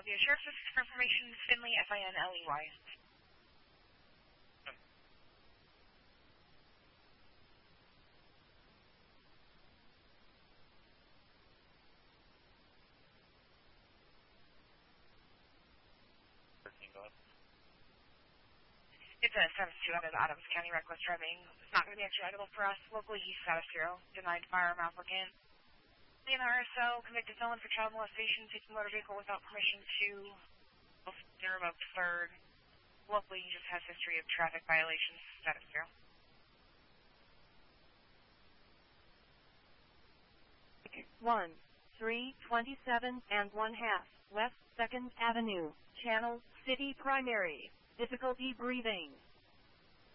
Philadelphia Sheriff's Office for information, Finley, Finley. It's a status 2 out of Adams County, reckless driving. It's not going to be extraditable for us. Locally, he's status 0. Denied firearm applicant. The RSO, convicted felon for child molestation, taking motor vehicle without permission to observe of third. Locally, he just has history of traffic violations, status 0. 327 and 1/2 West 2nd Avenue, Channel City Primary. Difficulty breathing.